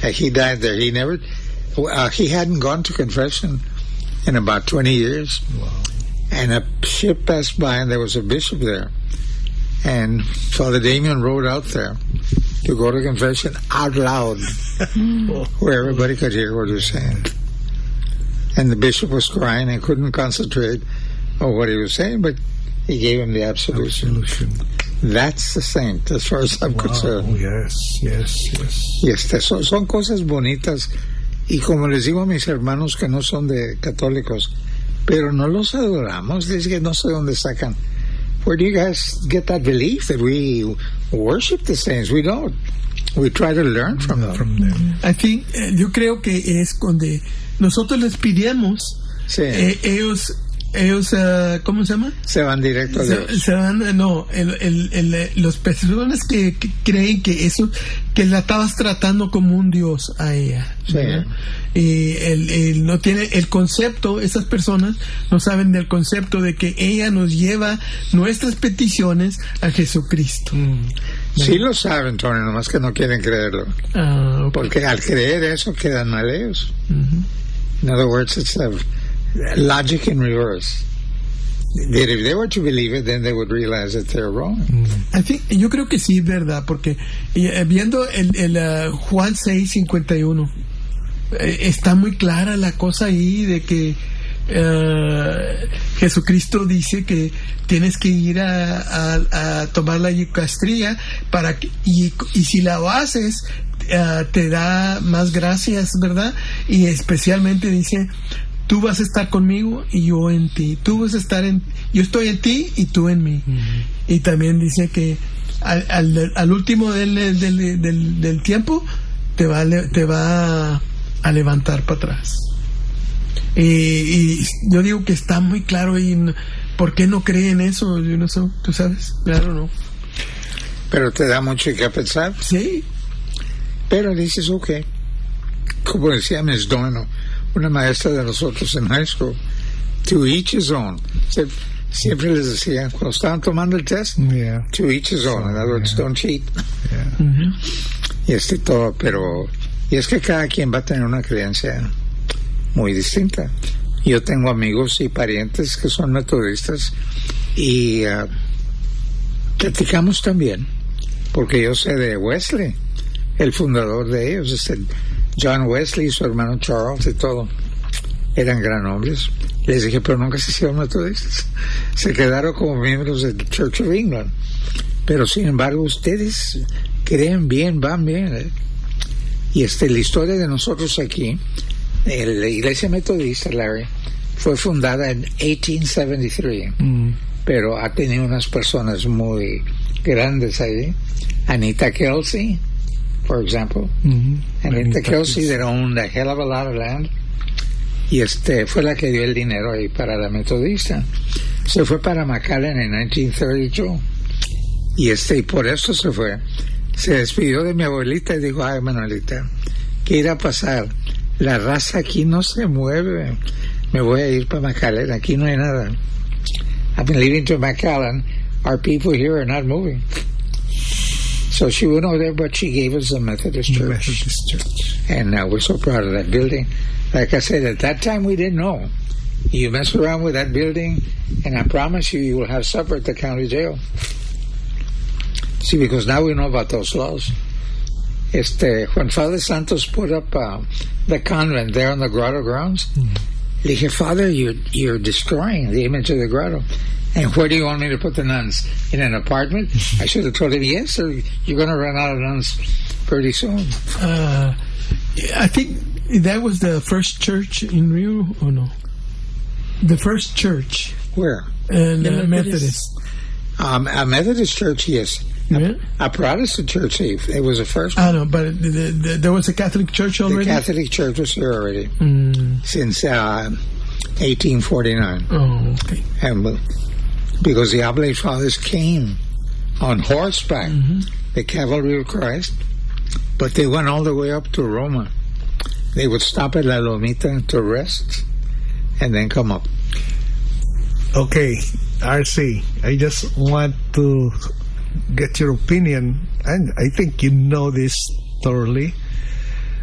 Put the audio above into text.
He died there. He never. He hadn't gone to confession in about 20 years. Wow. And a ship passed by, and there was a bishop there. And Father Damien rode out there to go to confession out loud, where everybody could hear what he was saying. And the bishop was crying and couldn't concentrate on what he was saying, but he gave him the absolution. That's the saint, as far as I'm concerned. Yes. Y son cosas bonitas. Y como les digo a mis hermanos que no son de católicos, pero no los adoramos, es que no sé dónde sacan. Where do you guys get that belief that we worship the saints? We don't. We try to learn from them. I think, yo creo que es cuando nosotros les pidamos, sí. ellos ¿cómo se llama? Se van directo a Dios. Se van, no, las personas que creen que eso, que la estabas tratando como un Dios a ella. Sí. Y no tiene el concepto, esas personas no saben del concepto de que ella nos lleva nuestras peticiones a Jesucristo. Sí lo saben, Tony, nomás que no quieren creerlo. Okay. Porque al creer eso quedan mal ellos. In other words, it's a logic in reverse. That if they were to believe it, then they would realize that they're wrong. I think, yo creo que sí, verdad, porque viendo el Juan 6:51, está muy clara la cosa ahí de que Jesucristo dice que tienes que ir a tomar la eucaristía para que, y si la haces te da más gracias, ¿verdad? Y especialmente dice, tú vas a estar conmigo y yo en ti. Tú vas a estar yo estoy en ti y tú en mí. Y también dice que al último del tiempo te va a levantar para atrás. Y yo digo que está muy claro y ¿por qué no creen eso? Yo no sé, ¿tú sabes? Claro, no. Pero te da mucho que pensar. Sí. Pero dices, ok. Como decía Miss Dono, una maestra de nosotros en high school, to each his own. Siempre les decía, cuando estaban tomando el test, to each his own. In other words, don't cheat. Y todo, pero... Y es que cada quien va a tener una creencia muy distinta. Yo tengo amigos y parientes que son metodistas y platicamos también, porque yo sé de Wesley, el fundador de ellos, John Wesley y su hermano Charles y todo, eran gran hombres. Les dije, pero nunca se hicieron metodistas, se quedaron como miembros del Church of England, pero sin embargo ustedes creen bien, van bien, Y la historia de nosotros aquí, la iglesia metodista, Larry, fue fundada en 1873, pero ha tenido unas personas muy grandes ahí. Anita Kelsey, for example. Anita Kelsey, that owned a hell of a lot of land. Y fue la que dio el dinero ahí para la metodista. Se fue para McAllen en 1932. Y por eso se fue. Se despidió de mi abuelita y dijo, ay, Manuelita, ¿qué irá a pasar? La raza aquí no se mueve. Me voy a ir para McAllen. Aquí no hay nada. I've been leaving to McAllen. Our people here are not moving. So she went over there, but she gave us a Methodist church. And we're so proud of that building. Like I said, at that time we didn't know. You mess around with that building, and I promise you will have supper at the county jail. See, because now we know about those laws. When Father Santos put up the convent there on the grotto grounds, le dije, Father, you're destroying the image of the grotto. And where do you want me to put the nuns? In an apartment? I should have told him, yes, or you're going to run out of nuns pretty soon. I think that was the first church in Rio, or no? The first church. Where? The Methodist. A Methodist church, yes. Yeah. A Protestant church, it was the first one. I know, but there was a Catholic church already? The Catholic church was here already since 1849. Oh, okay. And because the Oblate Fathers came on horseback, the cavalry of Christ, but they went all the way up to Roma. They would stop at La Lomita to rest and then come up. Okay, RC, I just want to get your opinion, and I think you know this thoroughly.